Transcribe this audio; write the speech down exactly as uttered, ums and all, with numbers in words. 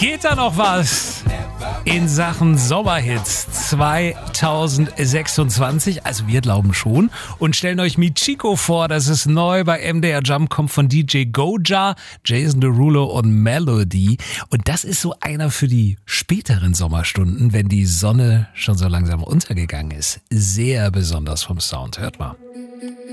Geht da noch was in Sachen Sommerhits zwanzig sechsundzwanzig? Also wir glauben schon und stellen euch Michiko vor, das ist neu bei M D R Jump, kommt von D J Goja, Jason Derulo und Melody und das ist so einer für die späteren Sommerstunden, wenn die Sonne schon so langsam untergegangen ist. Sehr besonders vom Sound, hört mal.